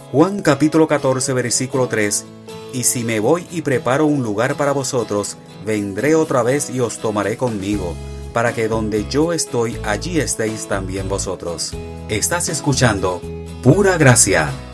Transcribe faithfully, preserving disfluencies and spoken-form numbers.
Juan capítulo catorce versículo tres: Y si me voy y preparo un lugar para vosotros, vendré otra vez y os tomaré conmigo, para que donde yo estoy, allí estéis también vosotros. Estás escuchando Pura Gracia.